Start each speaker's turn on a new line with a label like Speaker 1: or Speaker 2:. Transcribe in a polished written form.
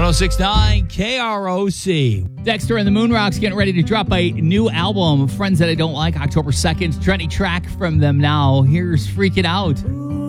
Speaker 1: 106.9 KROC.
Speaker 2: Dexter and the Moonrocks getting ready to drop a new album, Friends That I Don't Like, October 2nd. Trendy track from them now. Here's Freak It Out.